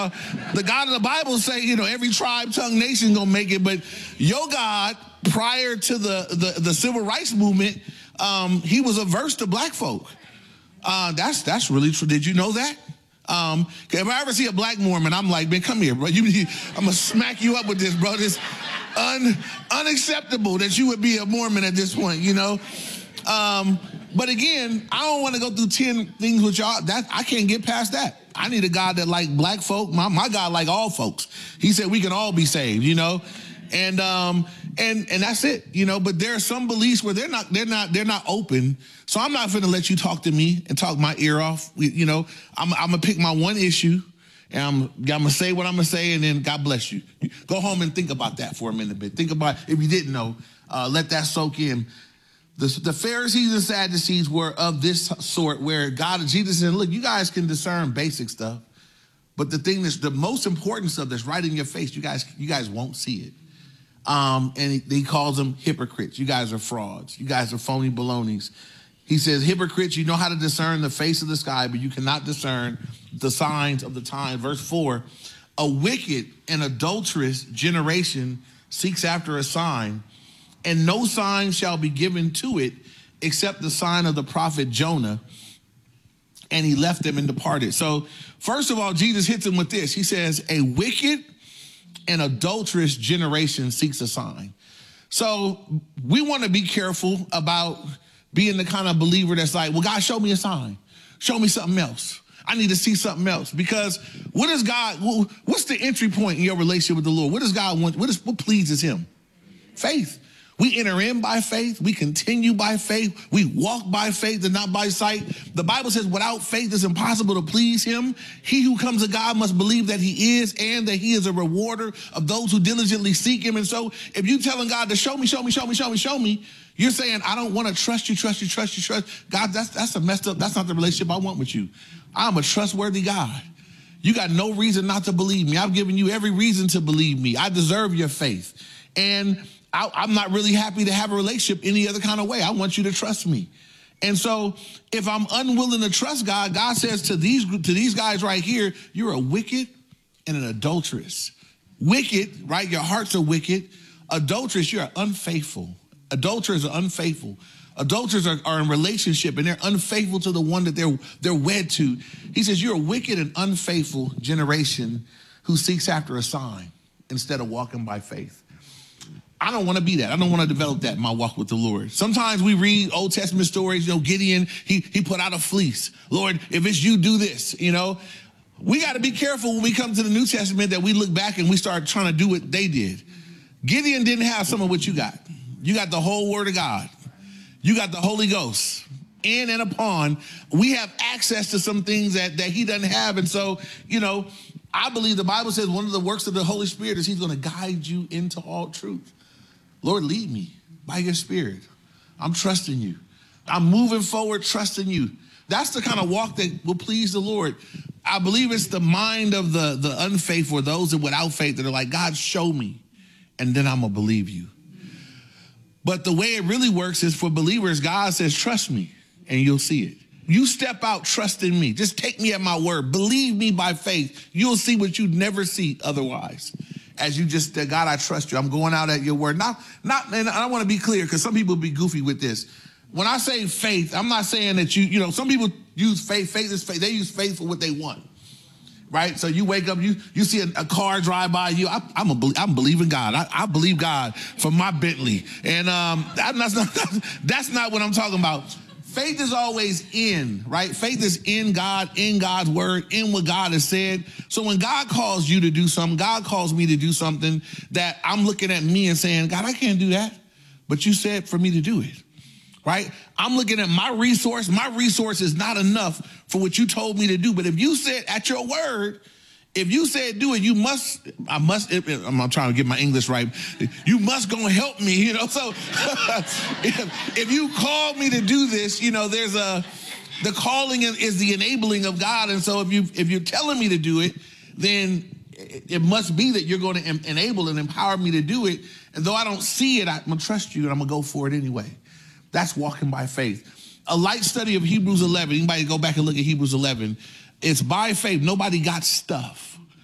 the God of the Bible say, every tribe, tongue, nation gonna make it, but your God, prior to the civil rights movement, he was averse to black folk. That's really true. Did you know that? If I ever see a black Mormon, I'm like, man, come here, bro. I'm gonna smack you up with this, bro. This unacceptable that you would be a Mormon at this point, But again, I don't want to go through 10 things with y'all. I can't get past that. I need a God that like black folk. My God like all folks. He said we can all be saved, and that's it, But there are some beliefs where they're not open. So I'm not finna let you talk to me and talk my ear off. I'm gonna pick my one issue, and I'm gonna say what I'm gonna say, and then God bless you. Go home and think about that for a minute. Think about, if you didn't know, let that soak in. The Pharisees and Sadducees were of this sort, where Jesus said, look, you guys can discern basic stuff, but the thing that's the most important stuff that's right in your face, you guys won't see it. And he calls them hypocrites. You guys are frauds. You guys are phony balonies. He says, hypocrites, you know how to discern the face of the sky, but you cannot discern the signs of the time. Verse 4, a wicked and adulterous generation seeks after a sign, and no sign shall be given to it except the sign of the prophet Jonah. And he left them and departed. So first of all, Jesus hits him with this. He says, a wicked and adulterous generation seeks a sign. So we want to be careful about being the kind of believer that's like, well, God, show me a sign. Show me something else. I need to see something else. Because what's the entry point in your relationship with the Lord? What does God want? What pleases him? Faith. We enter in by faith. We continue by faith. We walk by faith and not by sight. The Bible says without faith it's impossible to please him. He who comes to God must believe that he is, and that he is a rewarder of those who diligently seek him. And so if you're telling God to show me, you're saying, I don't want to trust you. God, that's a messed up. That's not the relationship I want with you. I'm a trustworthy God. You got no reason not to believe me. I've given you every reason to believe me. I deserve your faith. And I'm not really happy to have a relationship any other kind of way. I want you to trust me. And so if I'm unwilling to trust God, God says to these guys right here, you're a wicked and an adulteress. Wicked, right? Your hearts are wicked. Adulteress, you're unfaithful. Adulterers are unfaithful. Adulterers are in relationship and they're unfaithful to the one that they're wed to. He says, you're a wicked and unfaithful generation who seeks after a sign instead of walking by faith. I don't want to be that. I don't want to develop that in my walk with the Lord. Sometimes we read Old Testament stories, Gideon, he put out a fleece. Lord, if it's you, do this, We got to be careful when we come to the New Testament that we look back and we start trying to do what they did. Gideon didn't have some of what you got. You got the whole word of God. You got the Holy Ghost. In and upon, we have access to some things that he doesn't have. And so, I believe the Bible says one of the works of the Holy Spirit is he's going to guide you into all truth. Lord, lead me by your Spirit. I'm trusting you. I'm moving forward, trusting you. That's the kind of walk that will please the Lord. I believe it's the mind of the unfaithful, or those that without faith that are like, God, show me, and then I'm going to believe you. But the way it really works is for believers, God says, trust me, and you'll see it. You step out trusting me. Just take me at my word. Believe me by faith. You'll see what you'd never see otherwise. As you just, God, I trust you. I'm going out at your word. And I want to be clear because some people be goofy with this. When I say faith, I'm not saying that some people use faith. Faith is faith. They use faith for what they want, right? So you wake up, you see a car drive by you. I'm believing God. I believe God for my Bentley. And that's not what I'm talking about. Faith is always in, right? Faith is in God, in God's word, in what God has said. So when God calls you to do something, God calls me to do something that I'm looking at me and saying, God, I can't do that. But you said for me to do it, right? I'm looking at my resource. My resource is not enough for what you told me to do. But if you said at your word, if you said do it, I'm trying to get my English right. You must go and help me, So if you called me to do this, there's the calling is the enabling of God. And so if you're telling me to do it, then it must be that you're going to enable and empower me to do it. And though I don't see it, I'm going to trust you and I'm going to go for it anyway. That's walking by faith. A light study of Hebrews 11. Anybody go back and look at Hebrews 11. It's by faith. Nobody got stuff.